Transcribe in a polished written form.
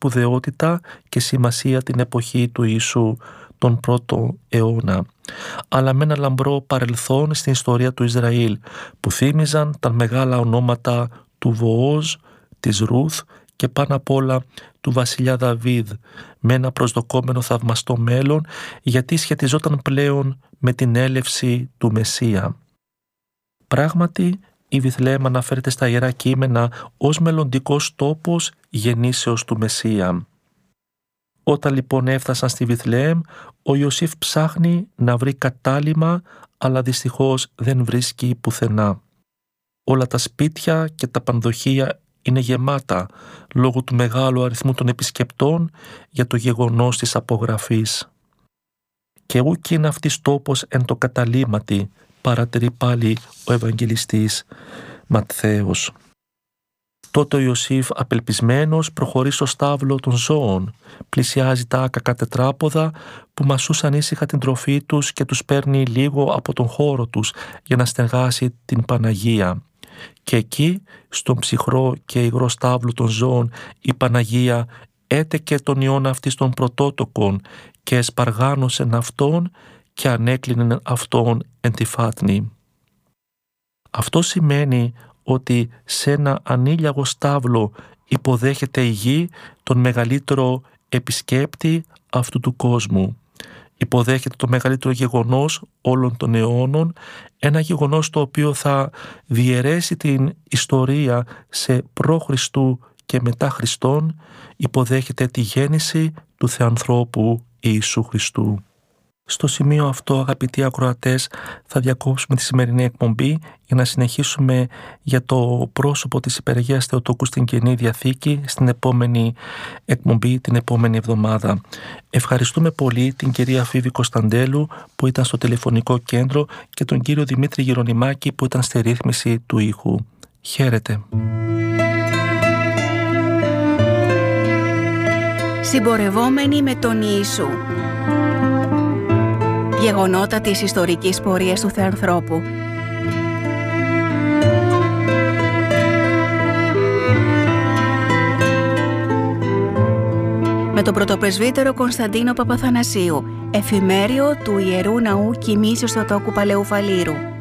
σπουδαιότητα και σημασία την εποχή του Ιησού, τον πρώτο αιώνα, αλλά με ένα λαμπρό παρελθόν στην ιστορία του Ισραήλ, που θύμιζαν τα μεγάλα ονόματα του Βοόζ, της Ρούθ και πάνω απ' όλα του βασιλιά Δαβίδ, με ένα προσδοκόμενο θαυμαστό μέλλον, γιατί σχετιζόταν πλέον με την έλευση του Μεσσία. Πράγματι, η Βιθλεέμ αναφέρεται στα Ιερά Κείμενα ως μελλοντικός τόπος γεννήσεως του Μεσσία. Όταν λοιπόν έφτασαν στη Βιθλεέμ, ο Ιωσήφ ψάχνει να βρει κατάλημα, αλλά δυστυχώς δεν βρίσκει πουθενά. Όλα τα σπίτια και τα πανδοχεία είναι γεμάτα λόγω του μεγάλου αριθμού των επισκεπτών για το γεγονός της απογραφής. «Και ούκ είναι αυτής τόπος εν το καταλήμματι», παρατηρεί πάλι ο Ευαγγελιστής Ματθαίος. Τότε ο Ιωσήφ, απελπισμένος, προχωρεί στο στάβλο των ζώων, πλησιάζει τα άκακα τετράποδα που μασούσαν ήσυχα την τροφή τους και τους παίρνει λίγο από τον χώρο τους για να στεγάσει την Παναγία. Και εκεί, στον ψυχρό και υγρό στάβλο των ζώων, η Παναγία έτεκε τον ιόν αυτής των πρωτότοκων και εσπαργάνωσεν αυτόν και ανέκλεινε αυτόν εν τη φάτνη. Αυτό σημαίνει ότι σε ένα ανήλιαγο στάβλο υποδέχεται η γη τον μεγαλύτερο επισκέπτη αυτού του κόσμου. Υποδέχεται το μεγαλύτερο γεγονός όλων των αιώνων, ένα γεγονός το οποίο θα διαιρέσει την ιστορία σε προ-Χριστού και μετά Χριστόν. Υποδέχεται τη γέννηση του Θεανθρώπου Ιησού Χριστού. Στο σημείο αυτό, αγαπητοί ακροατές, θα διακόψουμε τη σημερινή εκπομπή για να συνεχίσουμε για το πρόσωπο της Υπεργαίας Θεοτόκου στην Καινή Διαθήκη στην επόμενη εκπομπή, την επόμενη εβδομάδα. Ευχαριστούμε πολύ την κυρία Φίβη Κωνσταντέλου που ήταν στο τηλεφωνικό κέντρο και τον κύριο Δημήτρη Γερονιμάκη που ήταν στη ρύθμιση του ήχου. Χαίρετε. Συμπορευόμενοι με τον Ιησού. Γεγονότα της ιστορικής πορείας του Θεανθρώπου. Με τον πρωτοπρεσβύτερο Κωνσταντίνο Παπαθανασίου, εφημέριο του Ιερού Ναού Κοιμήσεως Θεοτόκου Παλαιού Φαλήρου.